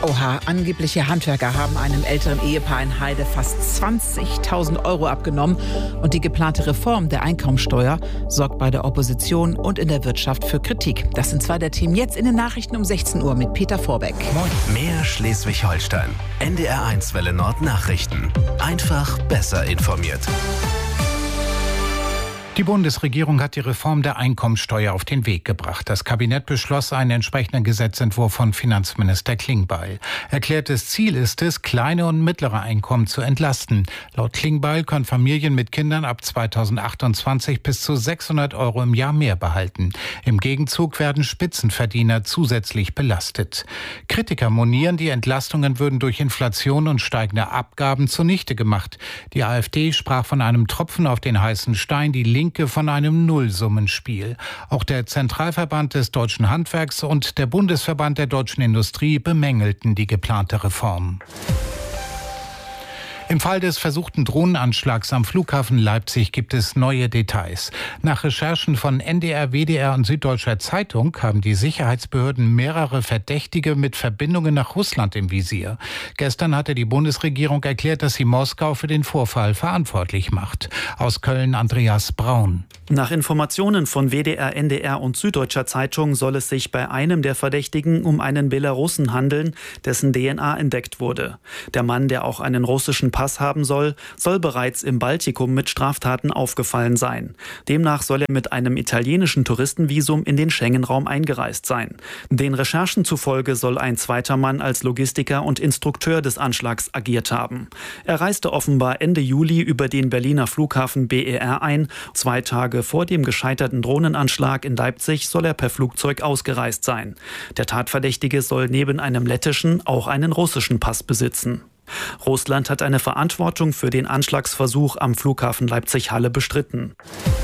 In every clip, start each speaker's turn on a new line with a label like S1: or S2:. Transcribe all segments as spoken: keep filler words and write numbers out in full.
S1: Oha, angebliche Handwerker haben einem älteren Ehepaar in Heide fast zwanzigtausend Euro abgenommen. Und die geplante Reform der Einkommensteuer sorgt bei der Opposition und in der Wirtschaft für Kritik. Das sind zwei der Themen jetzt in den Nachrichten um sechzehn Uhr mit Peter Vorbeck.
S2: Moin. Mehr Schleswig-Holstein. N D R eins Welle Nord Nachrichten. Einfach besser informiert.
S3: Die Bundesregierung hat die Reform der Einkommensteuer auf den Weg gebracht. Das Kabinett beschloss einen entsprechenden Gesetzentwurf von Finanzminister Klingbeil. Erklärtes Ziel ist es, kleine und mittlere Einkommen zu entlasten. Laut Klingbeil können Familien mit Kindern ab zweitausendachtundzwanzig bis zu sechshundert Euro im Jahr mehr behalten. Im Gegenzug werden Spitzenverdiener zusätzlich belastet. Kritiker monieren, die Entlastungen würden durch Inflation und steigende Abgaben zunichte gemacht. Die AfD sprach von einem Tropfen auf den heißen Stein, die Linke von einem Nullsummenspiel. Auch der Zentralverband des deutschen Handwerks und der Bundesverband der deutschen Industrie bemängelten die geplante Reform. Im Fall des versuchten Drohnenanschlags am Flughafen Leipzig gibt es neue Details. Nach Recherchen von N D R, W D R und Süddeutscher Zeitung haben die Sicherheitsbehörden mehrere Verdächtige mit Verbindungen nach Russland im Visier. Gestern hatte die Bundesregierung erklärt, dass sie Moskau für den Vorfall verantwortlich macht. Aus Köln Andreas Braun.
S4: Nach Informationen von W D R, N D R und Süddeutscher Zeitung soll es sich bei einem der Verdächtigen um einen Belarussen handeln, dessen D N A entdeckt wurde. Der Mann, der auch einen russischen Pass haben soll, soll bereits im Baltikum mit Straftaten aufgefallen sein. Demnach soll er mit einem italienischen Touristenvisum in den Schengen-Raum eingereist sein. Den Recherchen zufolge soll ein zweiter Mann als Logistiker und Instrukteur des Anschlags agiert haben. Er reiste offenbar Ende Juli über den Berliner Flughafen B E R ein. Zwei Tage vor dem gescheiterten Drohnenanschlag in Leipzig soll er per Flugzeug ausgereist sein. Der Tatverdächtige soll neben einem lettischen auch einen russischen Pass besitzen. Russland hat eine Verantwortung für den Anschlagsversuch am Flughafen Leipzig-Halle bestritten.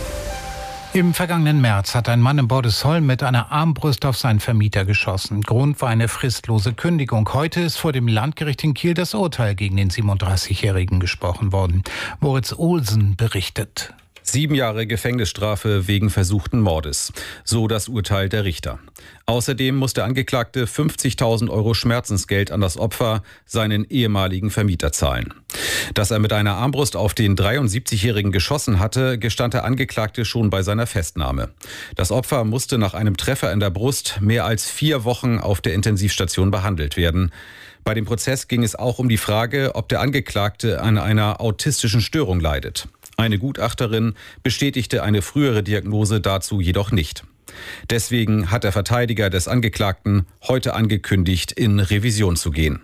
S3: Im vergangenen März hat ein Mann in Bordesholm mit einer Armbrust auf seinen Vermieter geschossen. Grund war eine fristlose Kündigung. Heute ist vor dem Landgericht in Kiel das Urteil gegen den siebenunddreißigjährigen gesprochen worden. Moritz Olsen berichtet.
S5: Sieben Jahre Gefängnisstrafe wegen versuchten Mordes. So das Urteil der Richter. Außerdem muss der Angeklagte fünfzigtausend Euro Schmerzensgeld an das Opfer, seinen ehemaligen Vermieter, zahlen. Dass er mit einer Armbrust auf den dreiundsiebzigjährigen geschossen hatte, gestand der Angeklagte schon bei seiner Festnahme. Das Opfer musste nach einem Treffer in der Brust mehr als vier Wochen auf der Intensivstation behandelt werden. Bei dem Prozess ging es auch um die Frage, ob der Angeklagte an einer autistischen Störung leidet. Eine Gutachterin bestätigte eine frühere Diagnose dazu jedoch nicht. Deswegen hat der Verteidiger des Angeklagten heute angekündigt, in Revision zu gehen.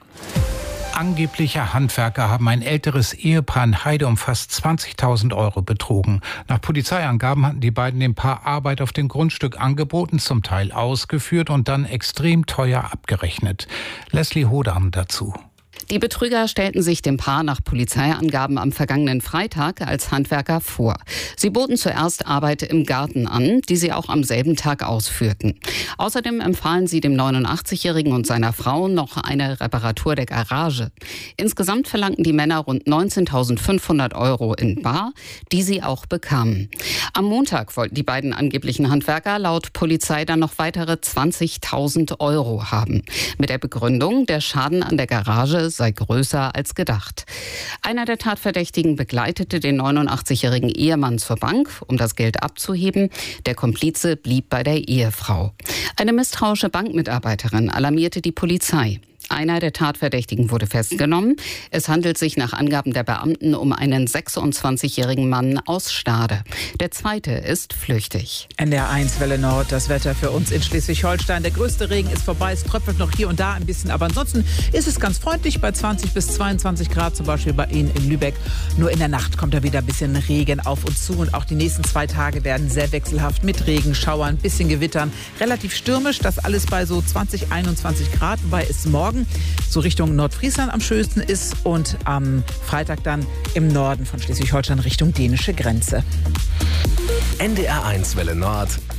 S3: Angebliche Handwerker haben ein älteres Ehepaar in Heide um fast zwanzigtausend Euro betrogen. Nach Polizeiangaben hatten die beiden dem Paar Arbeit auf dem Grundstück angeboten, zum Teil ausgeführt und dann extrem teuer abgerechnet. Leslie Hodam dazu.
S6: Die Betrüger stellten sich dem Paar nach Polizeiangaben am vergangenen Freitag als Handwerker vor. Sie boten zuerst Arbeit im Garten an, die sie auch am selben Tag ausführten. Außerdem empfahlen sie dem neunundachtzigjährigen und seiner Frau noch eine Reparatur der Garage. Insgesamt verlangten die Männer rund neunzehntausendfünfhundert Euro in bar, die sie auch bekamen. Am Montag wollten die beiden angeblichen Handwerker laut Polizei dann noch weitere zwanzigtausend Euro haben. Mit der Begründung, der Schaden an der Garage sei größer als gedacht. Einer der Tatverdächtigen begleitete den neunundachtzigjährigen Ehemann zur Bank, um das Geld abzuheben. Der Komplize blieb bei der Ehefrau. Eine misstrauische Bankmitarbeiterin alarmierte die Polizei. Einer der Tatverdächtigen wurde festgenommen. Es handelt sich nach Angaben der Beamten um einen sechsundzwanzigjährigen Mann aus Stade. Der zweite ist flüchtig.
S1: N D R eins Welle Nord, das Wetter für uns in Schleswig-Holstein. Der größte Regen ist vorbei, es tröpfelt noch hier und da ein bisschen. Aber ansonsten ist es ganz freundlich bei zwanzig bis zweiundzwanzig Grad, zum Beispiel bei Ihnen in Lübeck. Nur in der Nacht kommt da wieder ein bisschen Regen auf uns zu. Und auch die nächsten zwei Tage werden sehr wechselhaft mit Regen, Schauern, ein bisschen Gewittern. Relativ stürmisch, das alles bei so zwanzig, einundzwanzig Grad, wobei es morgen so Richtung Nordfriesland am schönsten ist und am Freitag dann im Norden von Schleswig-Holstein Richtung dänische Grenze.
S2: N D R eins Welle Nord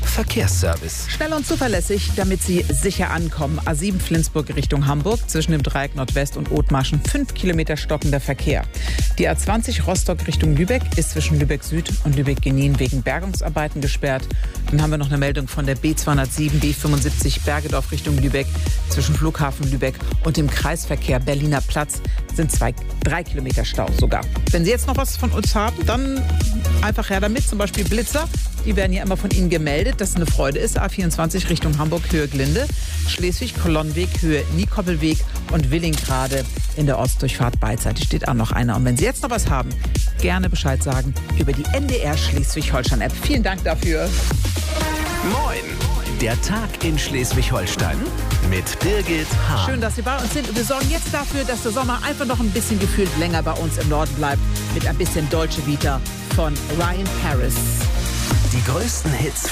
S2: Verkehrsservice.
S1: Schnell und zuverlässig, damit Sie sicher ankommen. A sieben Flensburg Richtung Hamburg, zwischen dem Dreieck Nordwest und Othmarschen fünf Kilometer stockender Verkehr. Die A zwanzig Rostock Richtung Lübeck ist zwischen Lübeck Süd und Lübeck Genin wegen Bergungsarbeiten gesperrt. Dann haben wir noch eine Meldung von der B zweihundertsieben B fünfundsiebzig Bergedorf Richtung Lübeck. Zwischen Flughafen Lübeck und dem Kreisverkehr Berliner Platz sind zwei, drei Kilometer Stau sogar. Wenn Sie jetzt noch was von uns haben, dann einfach her damit, zum Beispiel Blitzer. Die werden ja immer von Ihnen gemeldet, dass es eine Freude ist. A vierundzwanzig Richtung Hamburg, Höhe Glinde, Schleswig, Kolonnenweg, Höhe Niekoppelweg und Willingrade in der Ostdurchfahrt beidseitig steht auch noch einer. Und wenn Sie jetzt noch was haben, gerne Bescheid sagen über die N D R Schleswig-Holstein-App. Vielen Dank dafür.
S2: Moin! Der Tag in Schleswig-Holstein mit Birgit Hahn.
S1: Schön, dass Sie bei uns sind. Und wir sorgen jetzt dafür, dass der Sommer einfach noch ein bisschen gefühlt länger bei uns im Norden bleibt. Mit ein bisschen Dolce Vita von Ryan Paris.
S2: Die größten Hits